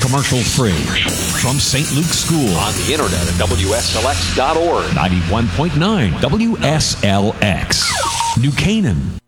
Commercial free. From St. Luke's School. On the internet at WSLX.org. 91.9 WSLX. New Canaan.